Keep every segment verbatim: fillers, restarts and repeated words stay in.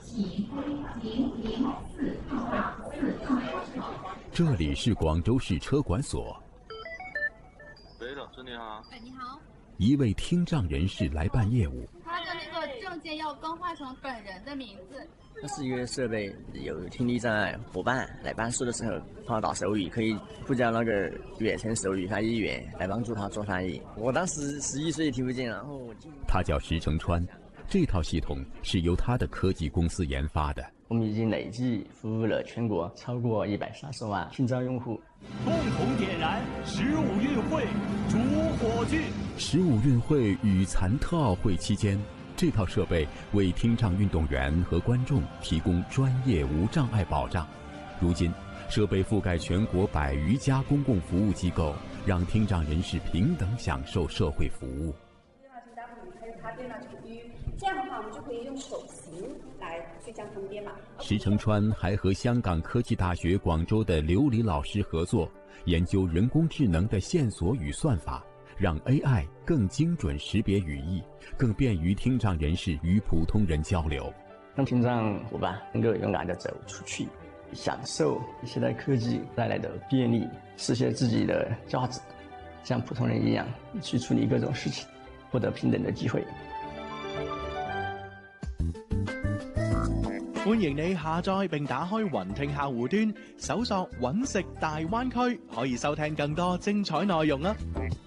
这里是广州市车管所。 喂，老师你好。 哎，你好。 一位听障人士来办业务。 他的那个证件要更换成本人的名字。 它是一个设备，有听力障碍伙伴来办事的时候，帮他打手语，可以呼叫那个远程手语翻译员来帮助他做翻译。我当时十一岁听不见，然后他叫石成川，这套系统是由他的科技公司研发的。 我们已经累计服务了全国超过一百三十万听障用户。 共同点燃十五运会主火炬。 十五运会与残特奥会期间，这套设备为听障运动员和观众提供专业无障碍保障。如今，设备覆盖全国百余家公共服务机构，让听障人士平等享受社会服务。 这样的话，我们就可以用手型来去将它们编码。 石成川还和香港科技大学广州的刘黎老师合作，研究人工智能的线索与算法，让 A I 更精准识别语义，更便于听障人士与普通人交流， 让听障伙伴能够勇敢地走出去，享受现代科技带来的便利，实现自己的价值，像普通人一样去处理各种事情，获得平等的机会。 歡迎你下載並打開雲聽客戶端，搜索揾食大灣區，可以收聽更多精彩內容啊！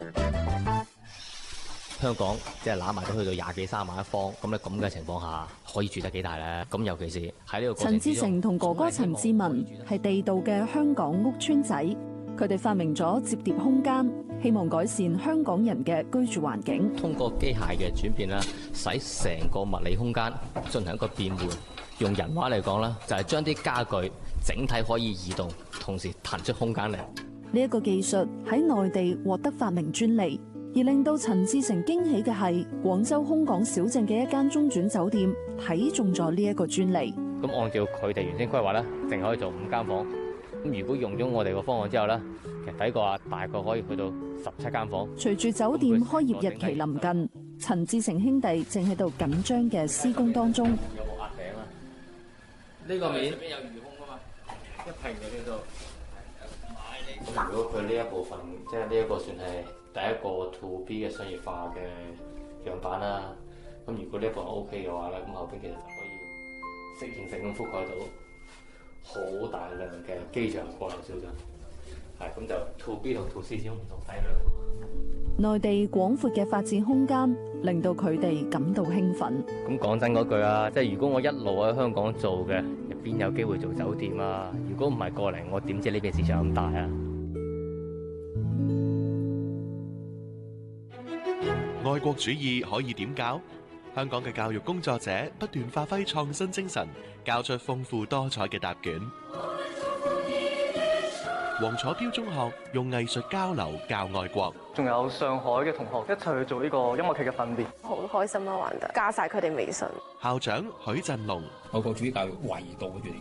香港即係攬埋都去到廿幾三萬一方，咁咧咁嘅情況下，可以住得幾大咧？咁尤其是喺呢個過程之中， 陳志成同哥哥陳志文係地道嘅香港屋邨仔，佢哋發明咗摺疊空間，希望改善香港人嘅居住環境。 通過機械嘅轉變啦，使成個物理空間進行一個變換。用人話嚟講啦，就係將啲家具整體可以移動，同時騰出空間嚟。 呢一個技術喺內地獲得發明專利，而令到陳志成驚喜嘅係，廣州空港小鎮嘅一間中轉酒店睇中咗呢一個專利。 咁按照佢哋原先規劃咧，淨可以做五間房。咁如果用咗我哋個方案之後咧，其實睇過啊，大概可以去到十七間房。 隨住酒店開業日期臨近，陳志成兄弟正喺度緊張嘅施工當中。 呢個面入邊有魚空啊嘛，一平嘅呢度。咁如果佢呢一部分，即係呢一個算係第一個 to B 嘅商業化嘅樣板啦。咁如果呢一部分 OK 嘅話咧，咁後邊其實就可以適應性咁覆蓋到好大量嘅機場過嚟小鎮。係咁就 to B 同 to C 先唔同體量。 內地廣闊嘅發展空間令到佢哋感到興奮。 咁講真嗰句啊，即係如果我一路喺香港做嘅，邊有機會做酒店啊？如果唔係過嚟，我點知呢邊市場咁大啊？ 愛國主義可以點教？香港嘅教育工作者不斷發揮創新精神，教出豐富多彩嘅答卷。黃楚標中學用藝術交流教愛國， 仲有上海嘅同學一齊去做呢個音樂劇嘅訓練， 好開心啊！玩得加晒佢哋微信。 校長許振龍， 愛國主義教育維度越嚟